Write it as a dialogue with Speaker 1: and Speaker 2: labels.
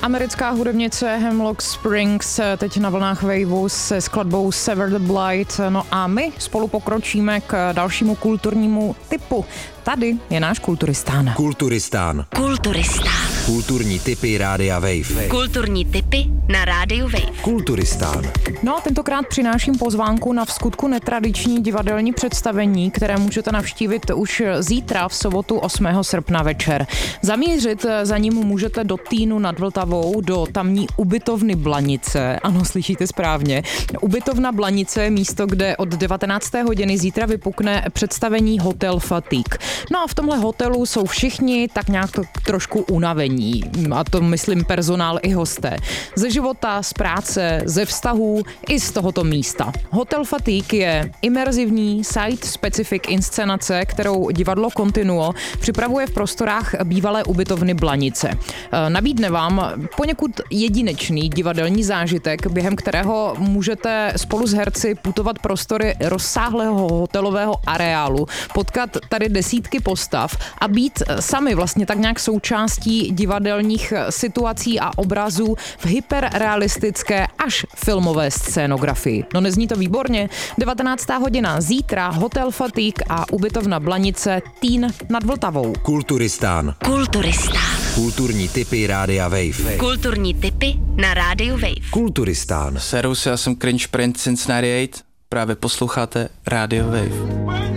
Speaker 1: Americká hudebnice Hemlock Springs teď na vlnách Waveu se skladbou Sever the Blight. No a my spolu pokročíme k dalšímu kulturnímu typu. Tady je náš Kulturistán.
Speaker 2: Kulturistán. Kulturní tipy Rádia Wave.
Speaker 3: Kulturní tipy na Rádiu Wave.
Speaker 2: Kulturistán.
Speaker 1: No a tentokrát přináším pozvánku na vskutku netradiční divadelní představení, které můžete navštívit už zítra v sobotu 8. srpna večer. Zamířit za ním můžete do Týnu nad Vltavou, do tamní ubytovny Blanice. Ano, slyšíte správně. Ubytovna Blanice je místo, kde od 19. hodiny zítra vypukne představení Hotel Fatigue. No a v tomhle hotelu jsou všichni tak nějak trošku unavení. A to myslím personál i hosté. Ze života, z práce, ze vztahů i z tohoto místa. Hotel Fatigue je imerzivní, site-specific inscenace, kterou divadlo Continuo připravuje v prostorách bývalé ubytovny Blanice. Nabídne vám poněkud jedinečný divadelní zážitek, během kterého můžete spolu s herci putovat prostory rozsáhlého hotelového areálu, potkat tady desítky postav a být sami vlastně tak nějak součástí divadelních situací a obrazů v hyperrealistické až filmové scénografii. No nezní to výborně? 19. hodina zítra Hotel Fatigue a ubytovna Blanice, Týn nad Vltavou.
Speaker 2: Kulturistán. Kulturní tipy Rádia Wave.
Speaker 3: Kulturní tipy na Rádiu Wave.
Speaker 2: Kulturistán.
Speaker 4: Servus, já jsem Cringe Prince Cincinnati 8. Právě posloucháte Rádio Wave.